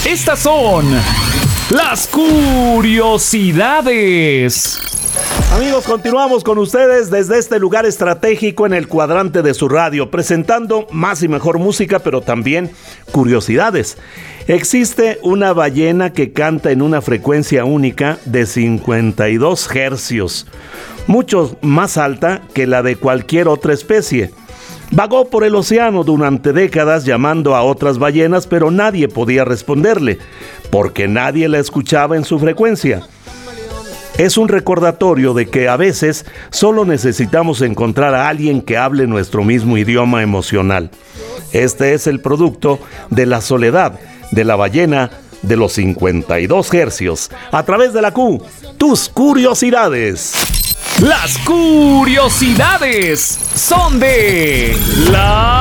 Estas son las curiosidades. Amigos, continuamos con ustedes desde este lugar estratégico en el cuadrante de su radio, presentando más y mejor música, pero también curiosidades. Existe una ballena que canta en una frecuencia única de 52 hercios, mucho más alta que la de cualquier otra especie. Vagó por el océano durante décadas llamando a otras ballenas, pero nadie podía responderle, porque nadie la escuchaba en su frecuencia. Es un recordatorio de que a veces solo necesitamos encontrar a alguien que hable nuestro mismo idioma emocional. Este es el producto de la soledad de la ballena de los 52 hercios. A través de la Q, tus curiosidades. Las curiosidades son de la